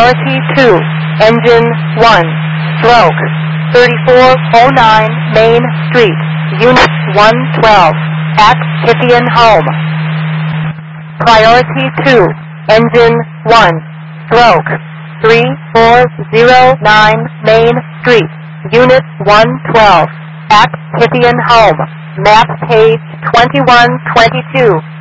Priority 2, Engine 1, stroke 3409 Main Street, Unit 112, at Kithian Home. Priority 2, Engine 1, stroke 3409 Main Street, Unit 112, at Kithian Home. Map page 2122.